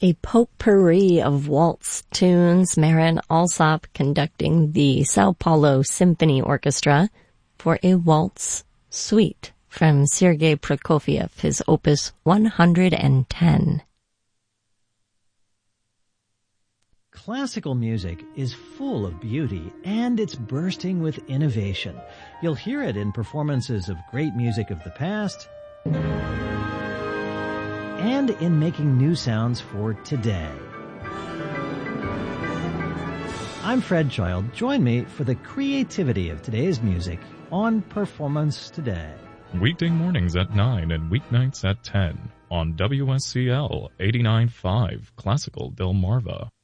A potpourri of waltz tunes, Marin Alsop conducting the Sao Paulo Symphony Orchestra for a waltz suite from Sergei Prokofiev, his opus 110. Classical music is full of beauty, and it's bursting with innovation. You'll hear it in performances of great music of the past and in making new sounds for today. I'm Fred Child. Join me for the creativity of today's music on Performance Today. Weekday mornings at 9 and weeknights at 10 on WSCL 89.5 Classical Delmarva.